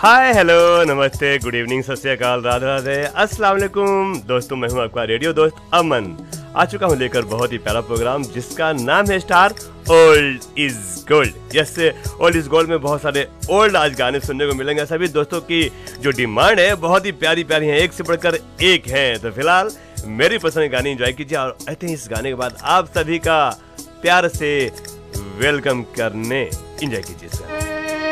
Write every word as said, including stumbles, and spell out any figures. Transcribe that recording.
Hi hello नमस्ते good evening सत श्री अकाल राधे राधे अस्सलाम वालेकुम दोस्तों, मैं हूं आपका रेडियो दोस्त अमन। आ चुका हूं लेकर बहुत ही प्यारा प्रोग्राम जिसका नाम है star old is gold. Yes, old is gold में बहुत सारे ओल्ड आज गाने सुनने को मिलेंगे। सभी दोस्तों की जो डिमांड है बहुत ही प्यारी प्यारी है, एक से बढ़कर एक है। तो फिलहाल मेरी पसंद गाने एंजॉय कीजिए और आते हैं इस गाने के बाद आप सभी का प्यार से वेलकम करने। एंजॉय कीजिए सर।